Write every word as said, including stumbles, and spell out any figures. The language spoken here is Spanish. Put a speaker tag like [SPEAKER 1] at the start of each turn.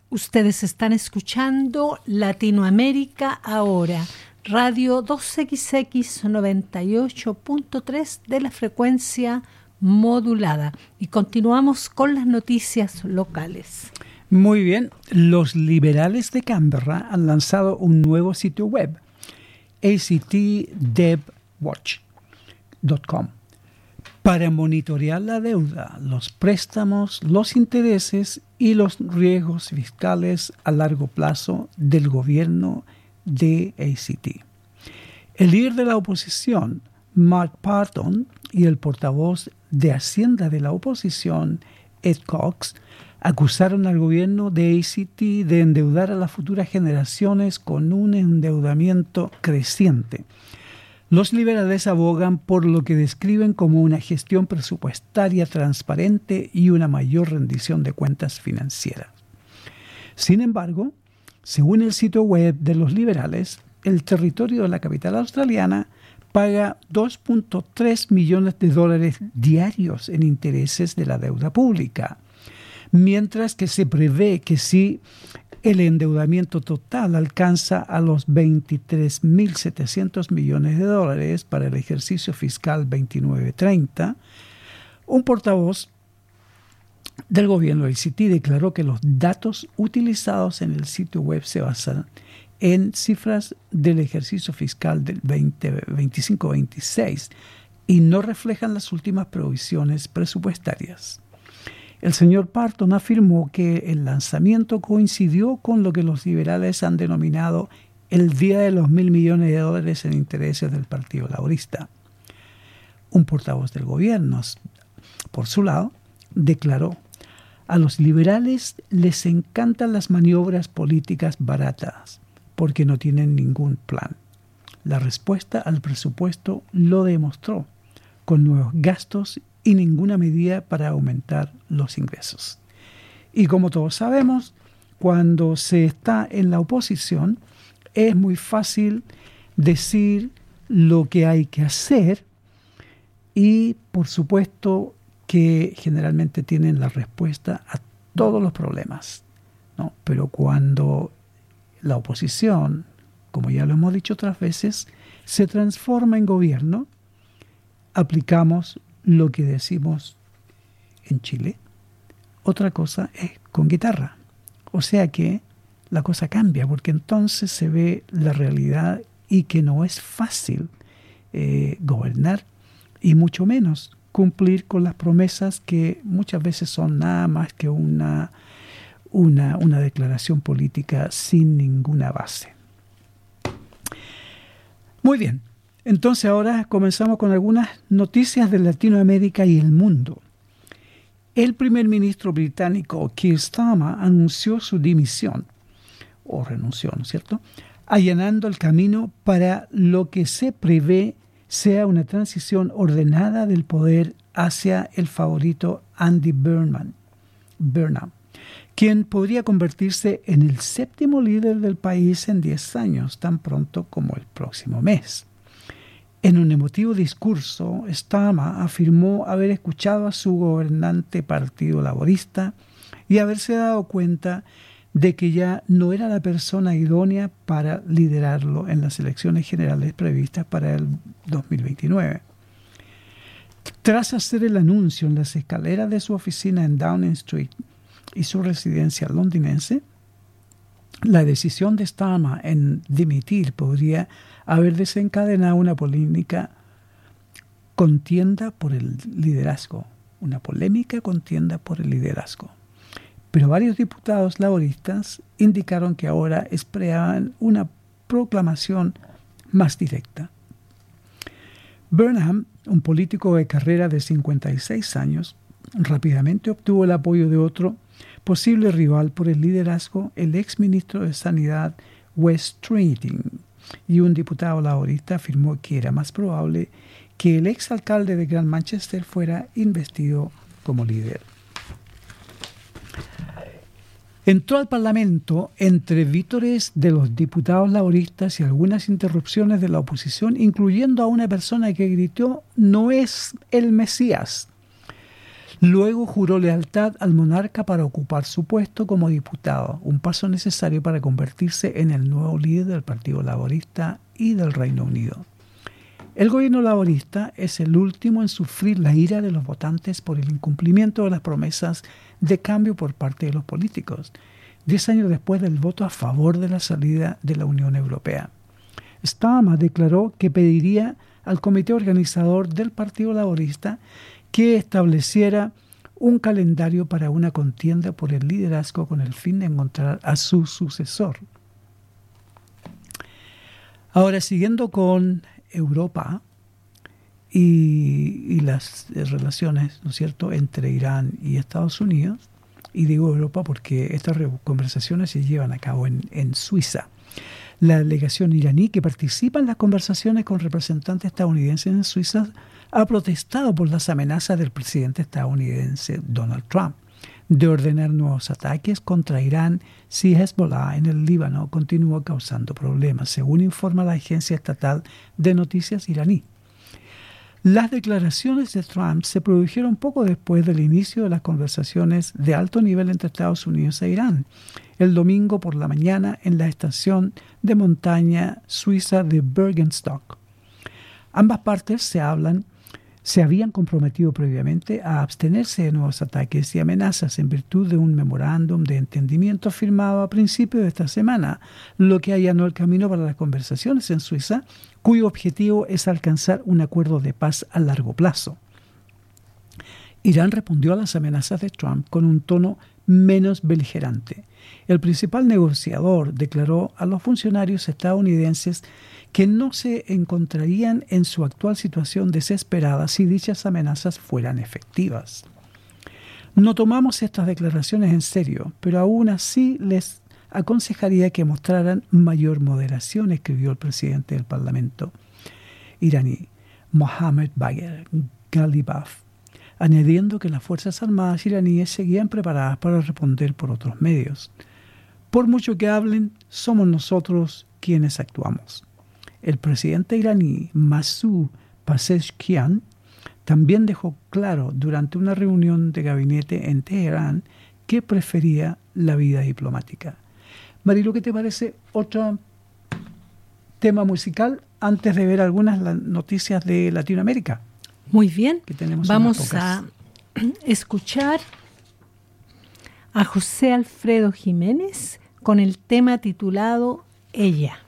[SPEAKER 1] Ustedes están escuchando Latinoamérica Ahora, Radio dos equis equis noventa y ocho punto tres de la frecuencia modulada. Y continuamos con las noticias locales.
[SPEAKER 2] Muy bien, los liberales de Canberra han lanzado un nuevo sitio web, A C T Dev Watch punto com, para monitorear la deuda, los préstamos, los intereses y los riesgos fiscales a largo plazo del gobierno de A C T. El líder de la oposición, Mark Parton, y el portavoz de Hacienda de la oposición, Ed Cox, acusaron al gobierno de A C T de endeudar a las futuras generaciones con un endeudamiento creciente. Los liberales abogan por lo que describen como una gestión presupuestaria transparente y una mayor rendición de cuentas financieras. Sin embargo, según el sitio web de los liberales, el territorio de la capital australiana paga dos punto tres millones de dólares diarios en intereses de la deuda pública, mientras que se prevé que si el endeudamiento total alcanza a los veintitrés mil setecientos millones de dólares para el ejercicio fiscal veintinueve treinta, un portavoz del gobierno del A C T declaró que los datos utilizados en el sitio web se basan en cifras del ejercicio fiscal del veinticinco veintiséis y no reflejan las últimas previsiones presupuestarias. El señor Parton afirmó que el lanzamiento coincidió con lo que los liberales han denominado el Día de los Mil Millones de Dólares en intereses del Partido Laborista. Un portavoz del gobierno, por su lado, declaró: a los liberales les encantan las maniobras políticas baratas porque no tienen ningún plan. La respuesta al presupuesto lo demostró, con nuevos gastos y ninguna medida para aumentar los ingresos. Y como todos sabemos, cuando se está en la oposición, es muy fácil decir lo que hay que hacer y, por supuesto, que generalmente tienen la respuesta a todos los problemas, ¿no? Pero cuando la oposición, como ya lo hemos dicho otras veces, se transforma en gobierno, aplicamos lo que decimos en Chile. Otra cosa es con guitarra. O sea que la cosa cambia, porque entonces se ve la realidad y que no es fácil eh, gobernar y mucho menos cumplir con las promesas que muchas veces son nada más que una, una, una declaración política sin ninguna base. Muy bien. Entonces ahora comenzamos con algunas noticias de Latinoamérica y el mundo. El primer ministro británico Keir Starmer anunció su dimisión, o renunció, ¿no es cierto?, allanando el camino para lo que se prevé sea una transición ordenada del poder hacia el favorito Andy Burnham, Burnham, quien podría convertirse en el séptimo líder del país en diez años, tan pronto como el próximo mes. En un emotivo discurso, Starmer afirmó haber escuchado a su gobernante Partido Laborista y haberse dado cuenta de que ya no era la persona idónea para liderarlo en las elecciones generales previstas para el dos mil veintinueve. Tras hacer el anuncio en las escaleras de su oficina en Downing Street y su residencia londinense, la decisión de Starmer en dimitir podría haber desencadenado una polémica contienda por el liderazgo, una polémica contienda por el liderazgo. Pero varios diputados laboristas indicaron que ahora esperaban una proclamación más directa. Burnham, un político de carrera de cincuenta y seis años, rápidamente obtuvo el apoyo de otro posible rival por el liderazgo, el exministro de Sanidad Wes Streeting, y un diputado laborista afirmó que era más probable que el exalcalde de Gran Manchester fuera investido como líder. Entró al Parlamento entre vítores de los diputados laboristas y algunas interrupciones de la oposición, incluyendo a una persona que gritó: «No es el Mesías». Luego juró lealtad al monarca para ocupar su puesto como diputado, un paso necesario para convertirse en el nuevo líder del Partido Laborista y del Reino Unido. El gobierno laborista es el último en sufrir la ira de los votantes por el incumplimiento de las promesas de cambio por parte de los políticos, diez años después del voto a favor de la salida de la Unión Europea. Starmer declaró que pediría al comité organizador del Partido Laborista que estableciera un calendario para una contienda por el liderazgo con el fin de encontrar a su sucesor. Ahora, siguiendo con Europa y, y las relaciones, ¿no es cierto?, entre Irán y Estados Unidos, y digo Europa porque estas conversaciones se llevan a cabo en, en Suiza. La delegación iraní que participa en las conversaciones con representantes estadounidenses en Suiza ha protestado por las amenazas del presidente estadounidense Donald Trump de ordenar nuevos ataques contra Irán si Hezbollah en el Líbano continúa causando problemas, según informa la agencia estatal de noticias iraní. Las declaraciones de Trump se produjeron poco después del inicio de las conversaciones de alto nivel entre Estados Unidos e Irán, el domingo por la mañana en la estación de montaña suiza de Bergenstock. Ambas partes se hablan se habían comprometido previamente a abstenerse de nuevos ataques y amenazas en virtud de un memorándum de entendimiento firmado a principios de esta semana, lo que allanó el camino para las conversaciones en Suiza, cuyo objetivo es alcanzar un acuerdo de paz a largo plazo. Irán respondió a las amenazas de Trump con un tono menos beligerante. El principal negociador declaró a los funcionarios estadounidenses que no se encontrarían en su actual situación desesperada si dichas amenazas fueran efectivas. No tomamos estas declaraciones en serio, pero aún así les aconsejaría que mostraran mayor moderación, escribió el presidente del Parlamento iraní, Mohammad Bagher Ghalibaf, añadiendo que las Fuerzas Armadas iraníes seguían preparadas para responder por otros medios. Por mucho que hablen, somos nosotros quienes actuamos. El presidente iraní Masoud Pezeshkian también dejó claro durante una reunión de gabinete en Teherán que prefería la vida diplomática. Marilu, ¿qué te parece otro tema musical antes de ver algunas noticias de Latinoamérica?
[SPEAKER 1] Muy bien,
[SPEAKER 2] que tenemos
[SPEAKER 1] vamos a escuchar a José Alfredo Jiménez con el tema titulado Ella.